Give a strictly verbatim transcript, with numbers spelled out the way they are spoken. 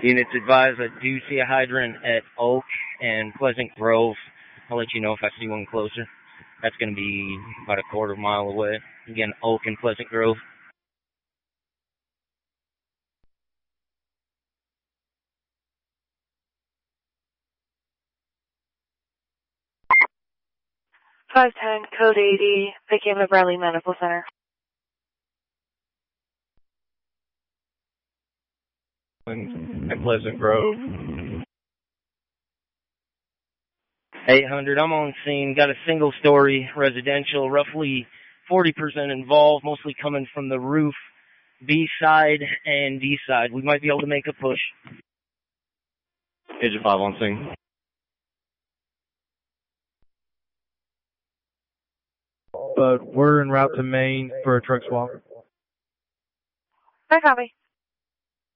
Units advised, I do see a hydrant at Oak and Pleasant Grove. I'll let you know if I see one closer. That's going to be about a quarter mile away. Again, Oak and Pleasant Grove. five ten, code eighty, picking up Bradley Medical Center. At Pleasant Grove. eight hundred, I'm on scene. Got a single-story residential, roughly forty percent involved, mostly coming from the roof, B side and D side. We might be able to make a push. Agent five on scene. But we're en route to Maine for a truck swap. I copy.